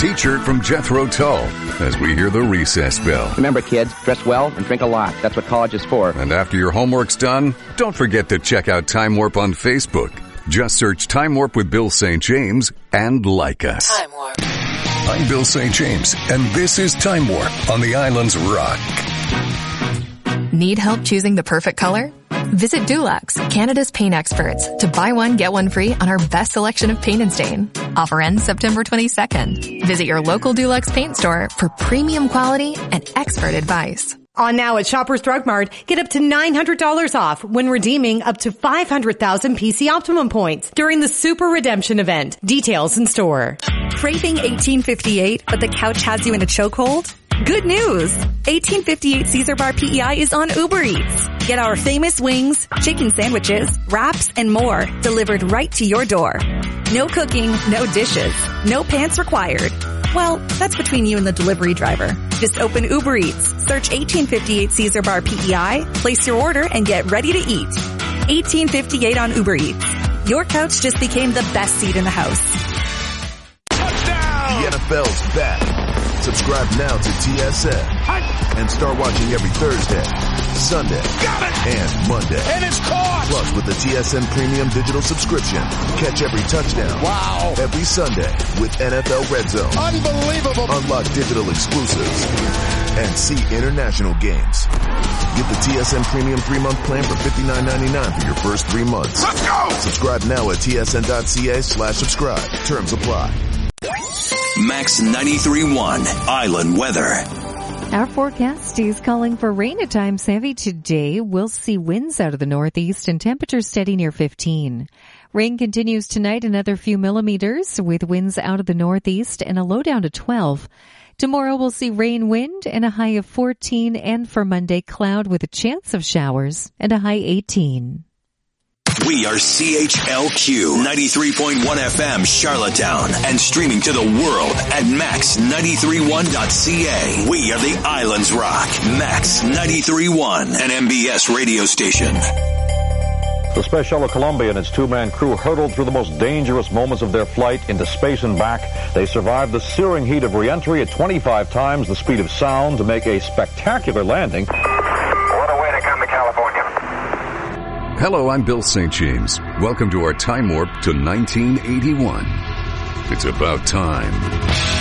T-shirt from Jethro Tull as we hear the recess bell. Remember, kids, dress well and drink a lot. That's what college is for. And after your homework's done, don't forget to check out Time Warp on Facebook. Just search Time Warp with Bill St. James and like us. Time Warp. I'm Bill St. James, and this is Time Warp on the Islands Rock. Need help choosing the perfect color? Visit Dulux, Canada's paint experts, to buy one, get one free on our best selection of paint and stain. Offer ends September 22nd. Visit your local Dulux paint store for premium quality and expert advice. On now at Shoppers Drug Mart, get up to $900 off when redeeming up to 500,000 PC Optimum points during the Super Redemption event. Details in store. Craving 1858, but the couch has you in a chokehold? Good news! 1858 Caesar Bar PEI is on Uber Eats. Get our famous wings, chicken sandwiches, wraps, and more delivered right to your door. No cooking, no dishes, no pants required. Well, that's between you and the delivery driver. Just open Uber Eats, search 1858 Caesar Bar PEI, place your order, and get ready to eat. 1858 on Uber Eats. Your couch just became the best seat in the house. Touchdown! The NFL's back. Subscribe now to TSN and start watching every Thursday, Sunday, and Monday. And it's caught! Plus, with the TSN Premium Digital subscription, catch every touchdown. Wow! Every Sunday with NFL Red Zone. Unbelievable! Unlock digital exclusives and see international games. Get the TSN Premium 3-month plan for $59.99 for your first 3 months. Let's go! Subscribe now at tsn.ca/subscribe. Terms apply. Max 93.1 Island Weather. Our forecast is calling for rain at times heavy today. We'll see winds out of the northeast and temperatures steady near 15. Rain continues tonight, another few millimeters with winds out of the northeast and a low down to 12. Tomorrow we'll see rain, wind, and a high of 14. And for Monday, cloud with a chance of showers and a high 18. We are CHLQ 93.1 FM Charlottetown and streaming to the world at max931.ca. We are the Islands Rock, Max 93.1, an MBS radio station. The Space Shuttle Columbia and its two-man crew hurtled through the most dangerous moments of their flight into space and back. They survived the searing heat of re-entry at 25 times the speed of sound to make a spectacular landing. What a way to come to California. Hello, I'm Bill St. James. Welcome to our Time Warp to 1981. It's about time.